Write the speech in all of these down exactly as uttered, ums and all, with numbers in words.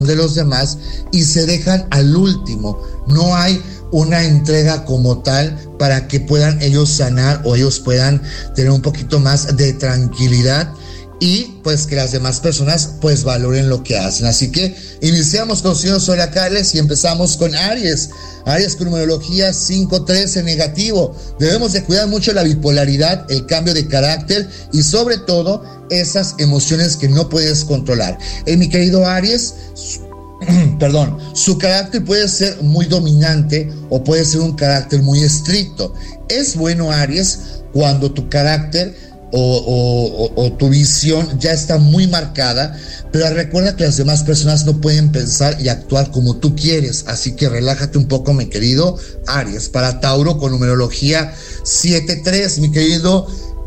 de los demás y se dejan al último. No hay una entrega como tal para que puedan ellos sanar o ellos puedan tener un poquito más de tranquilidad y pues que las demás personas pues valoren lo que hacen. Así que iniciamos con signos zodiacales y empezamos con Aries. Aries con numerología cinco trece negativo. Debemos de cuidar mucho la bipolaridad, el cambio de carácter y sobre todo esas emociones que no puedes controlar. Eh, mi querido Aries, perdón, su carácter puede ser muy dominante o puede ser un carácter muy estricto. Es bueno, Aries, cuando tu carácter O, o, o tu visión ya está muy marcada, pero recuerda que las demás personas no pueden pensar y actuar como tú quieres, así que relájate un poco, mi querido Aries. Para Tauro con numerología siete tres, mi querido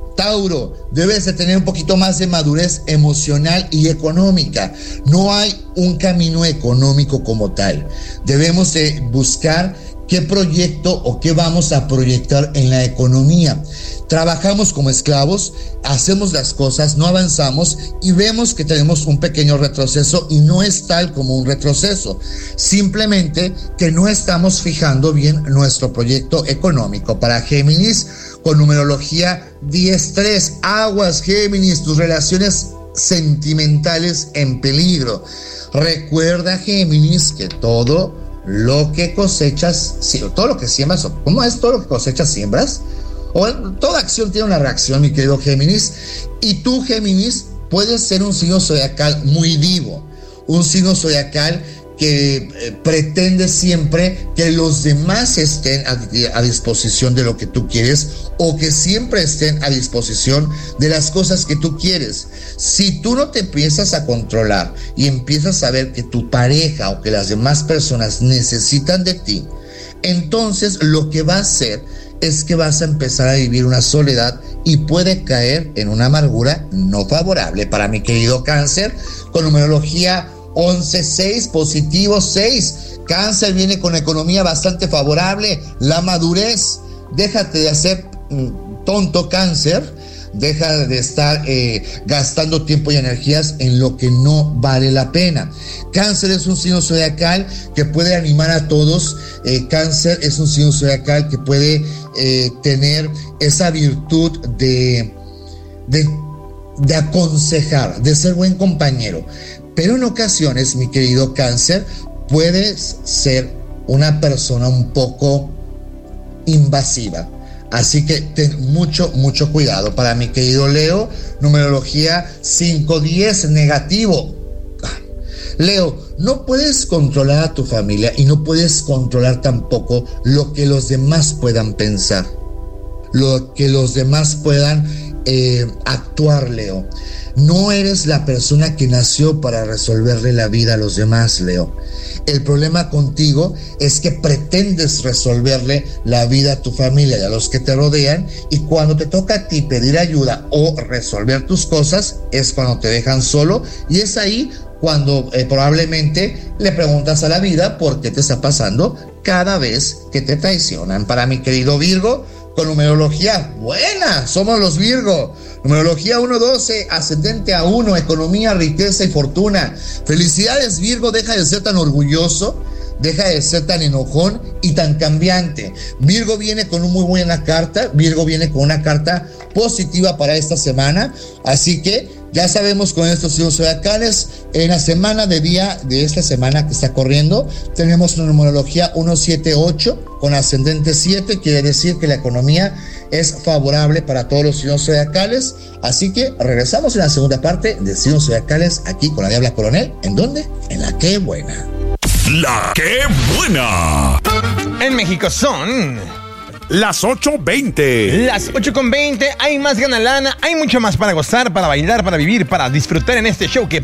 Tauro, debes de tener un poquito más de madurez emocional y económica. No hay un camino económico como tal. Debemos de buscar qué proyecto o qué vamos a proyectar en la economía. Trabajamos como esclavos, hacemos las cosas, no avanzamos y vemos que tenemos un pequeño retroceso y no es tal como un retroceso, simplemente que no estamos fijando bien nuestro proyecto económico. Para Géminis con numerología diez tres, aguas Géminis, tus relaciones sentimentales en peligro. Recuerda, Géminis, que todo lo que cosechas, todo lo que siembras, ¿cómo es? Todo lo que cosechas, siembras. O toda acción tiene una reacción, mi querido Géminis. Y tú, Géminis, puedes ser un signo zodiacal muy divo, un signo zodiacal que eh, pretende siempre que los demás estén a, a disposición de lo que tú quieres o que siempre estén a disposición de las cosas que tú quieres. Si tú no te empiezas a controlar y empiezas a ver que tu pareja o que las demás personas necesitan de ti, entonces lo que va a hacer es que vas a empezar a vivir una soledad y puede caer en una amargura no favorable. Para mi querido Cáncer, con numerología once seis, positivo seis, Cáncer viene con economía bastante favorable, la madurez. Déjate de hacer tonto, Cáncer. Deja de estar eh, gastando tiempo y energías en lo que no vale la pena. Cáncer es un signo zodiacal que puede animar a todos. Eh, Cáncer es un signo zodiacal que puede eh, tener esa virtud de, de, de aconsejar, de ser buen compañero. Pero en ocasiones, mi querido Cáncer, puedes ser una persona un poco invasiva. Así que ten mucho, mucho cuidado. Para mi querido Leo, numerología cinco diez, negativo. Leo, no puedes controlar a tu familia y no puedes controlar tampoco lo que los demás puedan pensar, lo que los demás puedan eh, actuar, Leo. No eres la persona que nació para resolverle la vida a los demás, Leo. El problema contigo es que pretendes resolverle la vida a tu familia y a los que te rodean, y cuando te toca a ti pedir ayuda o resolver tus cosas es cuando te dejan solo, y es ahí cuando eh, probablemente le preguntas a la vida por qué te está pasando cada vez que te traicionan. Para mi querido Virgo, con numerología buena, somos los Virgo. Numerología uno doce, ascendente a uno, economía, riqueza y fortuna. Felicidades, Virgo, deja de ser tan orgulloso, deja de ser tan enojón y tan cambiante. Virgo viene con una muy buena carta, Virgo viene con una carta positiva para esta semana, así que ya sabemos con estos signos zodiacales, en la semana de día de esta semana que está corriendo, tenemos una numerología uno siete ocho con ascendente siete, quiere decir que la economía es favorable para todos los signos zodiacales. Así que regresamos en la segunda parte de signos zodiacales aquí con la Diabla Coronel. ¿En dónde? En La Qué Buena. La Qué Buena. En México son las ocho veinte. Las ocho con veinte. Hay más gana lana, hay mucho más para gozar, para bailar, para vivir, para disfrutar en este show que